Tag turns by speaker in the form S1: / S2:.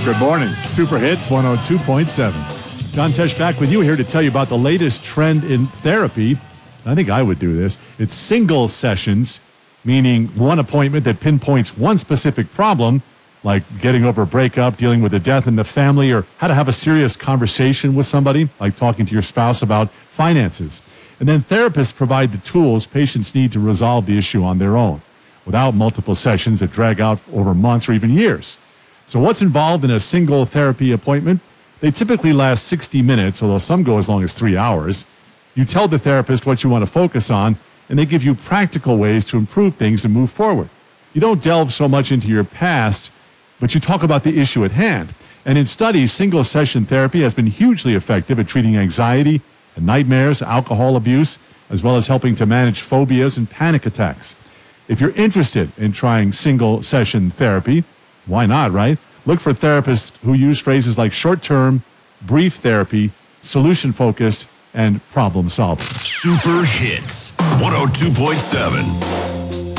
S1: Good morning. Super Hits 102.7. John Tesh back with you here to tell you about the latest trend in therapy. I think I would do this. It's single sessions, meaning one appointment that pinpoints one specific problem, like getting over a breakup, dealing with a death in the family, or how to have a serious conversation with somebody, like talking to your spouse about finances. And then therapists provide the tools patients need to resolve the issue on their own, without multiple sessions that drag out over months or even years. So what's involved in a single therapy appointment? They typically last 60 minutes, although some go as long as 3 hours. You tell the therapist what you want to focus on, and they give you practical ways to improve things and move forward. You don't delve so much into your past, but you talk about the issue at hand. And in studies, single-session therapy has been hugely effective at treating anxiety and nightmares, alcohol abuse, as well as helping to manage phobias and panic attacks. If you're interested in trying single-session therapy, why not, right? Look for therapists who use phrases like short-term, brief therapy, solution-focused, and problem-solving.
S2: Super Hits 102.7.